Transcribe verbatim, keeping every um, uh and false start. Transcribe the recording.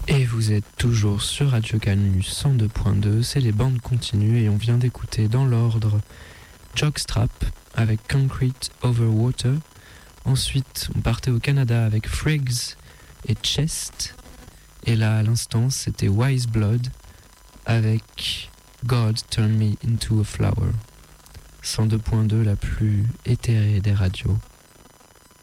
Et vous êtes toujours sur Radio Canu cent deux point deux, c'est les bandes continues et on vient d'écouter dans l'ordre Jockstrap avec Concrete Over Water. Ensuite, on partait au Canada avec Friggs et Chest. Et là, à l'instant, c'était Wise Blood avec God Turn Me Into a Flower. cent deux point deux, la plus éthérée des radios.